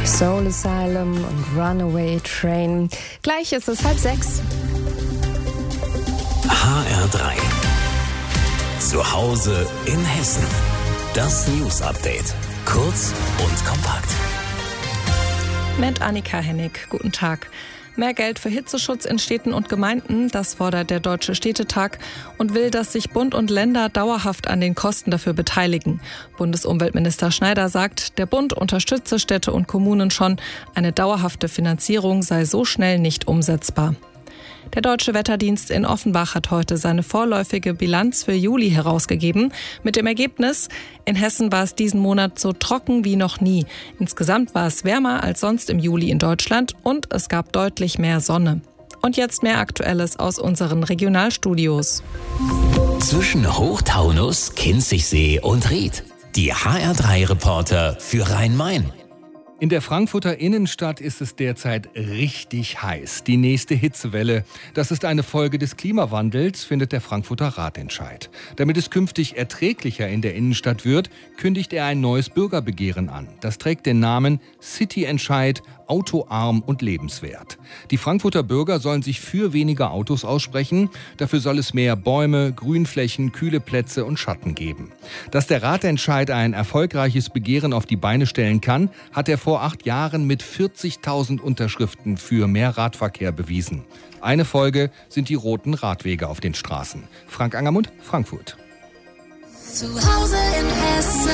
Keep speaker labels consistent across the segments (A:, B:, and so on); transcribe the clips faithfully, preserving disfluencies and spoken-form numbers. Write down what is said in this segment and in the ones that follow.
A: Soul Asylum und Runaway Train. Gleich ist es halb sechs.
B: H R drei. Zu Hause in Hessen. Das News Update. Kurz und kompakt.
C: Mit Annika Hennig. Guten Tag. Mehr Geld für Hitzeschutz in Städten und Gemeinden, das fordert der Deutsche Städtetag und will, dass sich Bund und Länder dauerhaft an den Kosten dafür beteiligen. Bundesumweltminister Schneider sagt, der Bund unterstütze Städte und Kommunen schon. Eine dauerhafte Finanzierung sei so schnell nicht umsetzbar. Der Deutsche Wetterdienst in Offenbach hat heute seine vorläufige Bilanz für Juli herausgegeben. Mit dem Ergebnis: In Hessen war es diesen Monat so trocken wie noch nie. Insgesamt war es wärmer als sonst im Juli in Deutschland und es gab deutlich mehr Sonne. Und jetzt mehr Aktuelles aus unseren Regionalstudios.
B: Zwischen Hochtaunus, Kinzigsee und Ried. Die H R drei Reporter für Rhein-Main.
D: In der Frankfurter Innenstadt ist es derzeit richtig heiß. Die nächste Hitzewelle. Das ist eine Folge des Klimawandels, findet der Frankfurter Ratentscheid. Damit es künftig erträglicher in der Innenstadt wird, kündigt er ein neues Bürgerbegehren an. Das trägt den Namen City-Entscheid, autoarm und lebenswert. Die Frankfurter Bürger sollen sich für weniger Autos aussprechen. Dafür soll es mehr Bäume, Grünflächen, kühle Plätze und Schatten geben. Dass der Ratentscheid ein erfolgreiches Begehren auf die Beine stellen kann, hat er vor acht Jahren mit vierzigtausend Unterschriften für mehr Radverkehr bewiesen. Eine Folge sind die roten Radwege auf den Straßen. Frank Angermund, Frankfurt.
E: Zu Hause in Hessen.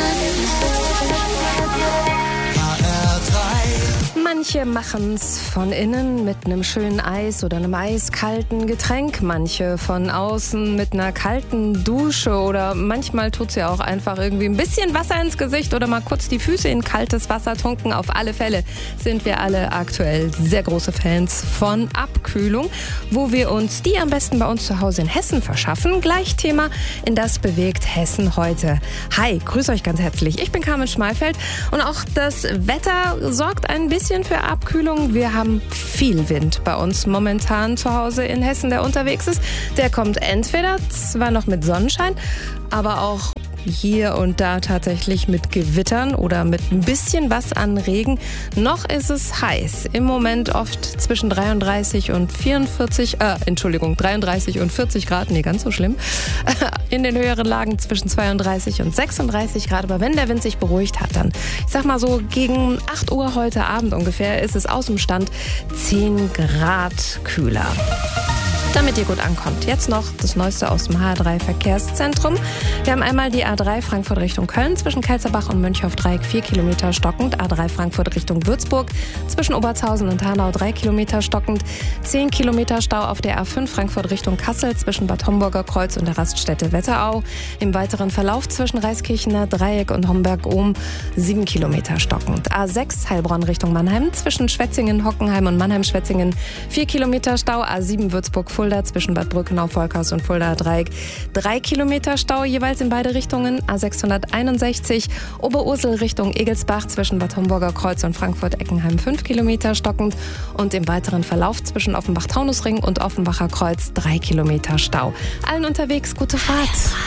E: H R drei.
A: Manche machen's von innen mit einem schönen Eis oder einem eiskalten Getränk. Manche von außen mit einer kalten Dusche oder manchmal tut's ja auch einfach irgendwie ein bisschen Wasser ins Gesicht oder mal kurz die Füße in kaltes Wasser tunken. Auf alle Fälle sind wir alle aktuell sehr große Fans von Abkühlung. Wo wir uns die am besten bei uns zu Hause in Hessen verschaffen. Gleich Thema in Das bewegt Hessen heute. Hi, grüß euch ganz herzlich. Ich bin Carmen Schmalfeld und auch das Wetter sorgt ein bisschen für Abkühlung. Wir haben viel Wind bei uns momentan zu Hause in Hessen, der unterwegs ist. Der kommt entweder zwar noch mit Sonnenschein, aber auch hier und da tatsächlich mit Gewittern oder mit ein bisschen was an Regen. Noch ist es heiß. Im Moment oft zwischen dreiunddreißig und vierundvierzig, äh, Entschuldigung, dreiunddreißig und vierzig Grad, nee, ganz so schlimm. In den höheren Lagen zwischen zweiunddreißig und sechsunddreißig Grad. Aber wenn der Wind sich beruhigt hat, dann, ich sag mal so, gegen acht Uhr heute Abend ungefähr ist es aus dem Stand zehn Grad kühler. Damit ihr gut ankommt. Jetzt noch das Neueste aus dem H R drei Verkehrszentrum. Wir haben einmal die A drei Frankfurt Richtung Köln zwischen Kelzerbach und Mönchhoff-Dreieck vier Kilometer stockend. A drei Frankfurt Richtung Würzburg zwischen Obertshausen und Hanau drei Kilometer stockend. zehn Kilometer Stau auf der A fünf Frankfurt Richtung Kassel zwischen Bad Homburger Kreuz und der Raststätte Wetterau. Im weiteren Verlauf zwischen Reiskirchener Dreieck und Homberg-Ohm sieben Kilometer stockend. A sechs Heilbronn Richtung Mannheim zwischen Schwetzingen, Hockenheim und Mannheim-Schwetzingen vier Kilometer Stau. A sieben Würzburg Fulda zwischen Bad Brückenau, Volkers und Fulda Dreieck. Drei Kilometer Stau jeweils in beide Richtungen. A sechshunderteinundsechzig Oberursel Richtung Egelsbach zwischen Bad Homburger Kreuz und Frankfurt-Eckenheim fünf Kilometer stockend. Und im weiteren Verlauf zwischen Offenbach-Taunusring und Offenbacher Kreuz drei Kilometer Stau. Allen unterwegs gute Fahrt.